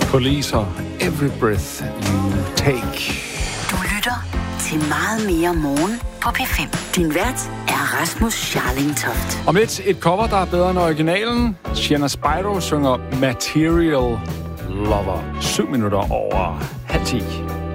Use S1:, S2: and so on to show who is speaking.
S1: Police og Every Breath You Take.
S2: Du lytter til Meget mere morgen på P5. Din vært er Rasmus Scharling Toft.
S1: Om lidt et cover, der er bedre end originalen. Sienna Spyro synger Material Lover. 7 minutter over 9:30.